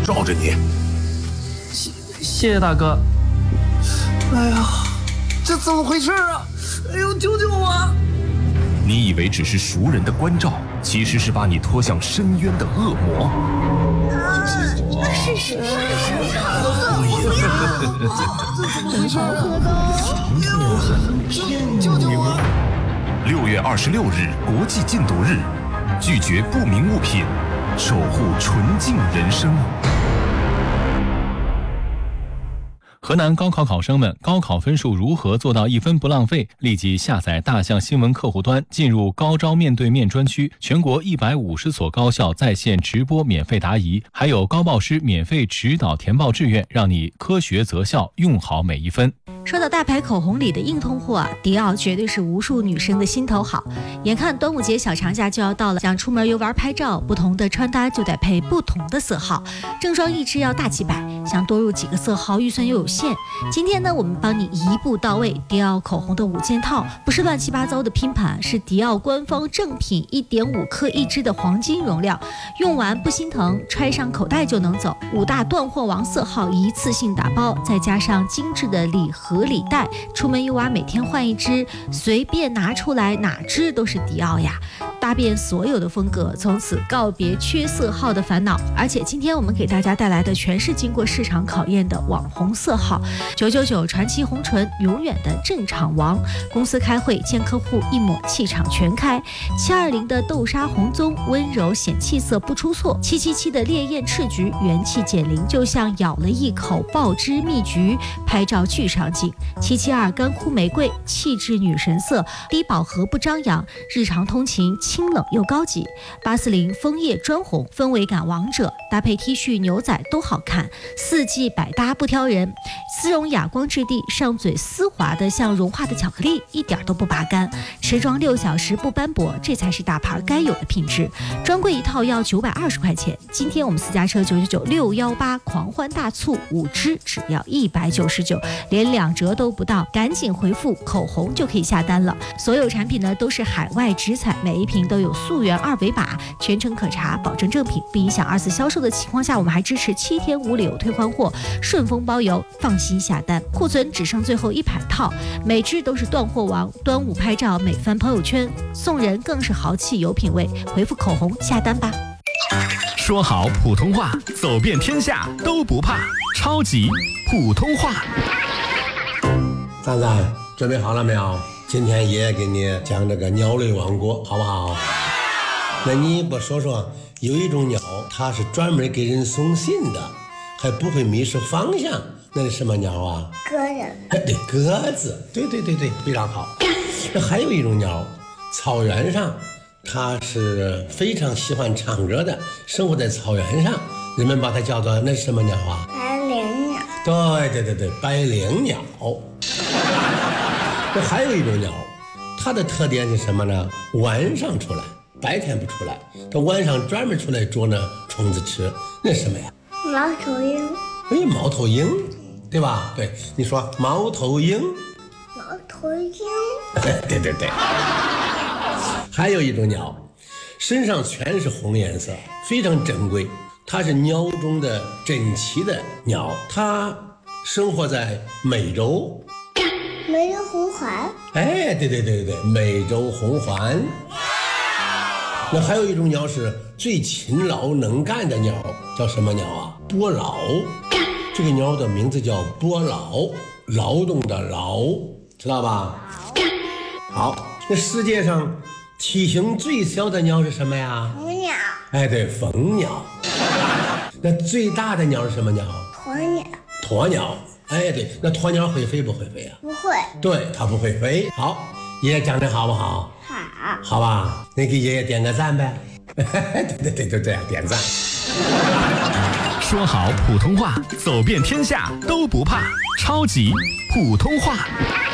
罩着你。 谢谢大哥。 哎呀，这怎么回事啊？哎呦，救救我！ 你以为只是熟人的关照，其实是把你拖向深渊的恶魔。 是， 怎么回事？救救我 ！6月26日，国际禁毒日，拒绝不明物品，守护纯净人生。 河南高考考生们，高考分数如何做到1分不浪费？立即下载大象新闻客户端，进入高招面对面专区，全国150所高校在线直播免费答疑，还有高报师免费指导填报志愿，让你科学择校，用好每一分。 说到大牌口红里的硬通货啊，迪奥绝对是无数女生的心头好。眼看端午节小长假就要到了，想出门游玩拍照，不同的穿搭就得配不同的色号，正装一支要大几百，想多入几个色号预算又有限。今天呢，我们帮你一步到位，迪奥口红的5件套，不是乱七八糟的拼盘，是迪奥官方正品1.5克一支的黄金容量，用完不心疼，揣上口袋就能走。5大断货王色号一次性打包，再加上精致的礼盒礼袋，出门游玩每天换一支，随便拿出来哪支都是迪奥呀，搭遍所有的风格，从此告别缺色号的烦恼。而且今天我们给大家带来的全是经过市场考验的网红色号，999传奇红唇，永远的镇场王。公司开会见客户，一抹气场全开。720的豆沙红棕，温柔显气色不出错。777的烈焰赤橘，元气减龄，就像咬了一口爆汁蜜橘，拍照巨上镜。772干枯玫瑰，气质女神色，低饱和不张扬，日常通勤清冷又高级。840枫叶砖红，氛围感王者，搭配 T 恤牛仔都好看，4季百搭不挑人。丝绒哑光质地，上嘴丝滑的像融化的巧克力，一点都不拔干。持妆6小时不斑驳，这才是大牌该有的品质。专柜一套要920块钱，今天我们私家车999-618狂欢大促，5支只要199，连2折都不到，赶紧回复口红就可以下单了。所有产品呢都是海外直采，每一瓶都有溯源2维码，全程可查，保证正品，不影响2次销售的情况下，我们还支持7天无理由退换货，顺丰包邮，放心下单。库存只剩最后100套，每支都是断货王。端午拍照美翻朋友圈，送人更是豪气有品位。回复口红下单吧。 说好普通话，走遍天下都不怕。超级普通话。 赞赞，准备好了没有？今天爷爷给你讲这个鸟类王国，好不好？那你给我说说，有一种鸟，它是专门给人送信的，还不会迷失方向，那是什么鸟啊？ 鸽子。 对，鸽子。对，非常好。那还有一种鸟，草原上，它是非常喜欢唱歌的，生活在草原上，人们把它叫做那是什么鸟啊？ 白灵鸟。 对，白灵鸟。那还有一种鸟，它的特点是什么呢？晚上出来，白天不出来，它晚上专门出来捉那虫子吃，那是什么呀？ 猫头鹰。 猫头鹰，对吧？对，你说猫头鹰。 猫头鹰。 对。还有一种鸟，身上全是红颜色，非常珍贵，它是鸟中的珍奇的鸟，它生活在美洲。 美洲红环。 对，美洲红环。那还有一种鸟是最勤劳能干的鸟，叫什么鸟啊？伯劳。这个鸟的名字叫伯劳，劳动的劳，知道吧？好，那世界上体型最小的鸟是什么呀？ 蜂鸟。 对，蜂鸟。那最大的鸟是什么鸟？ 鸵鸟。 鸵鸟。对，那鸵鸟会飞不会飞啊？ 不会。 对，它不会飞。好，爷爷讲的好不好？ 好。 好吧，你给爷爷点个赞呗。对，就这样点赞。 说好普通话，走遍天下都不怕。超级普通话。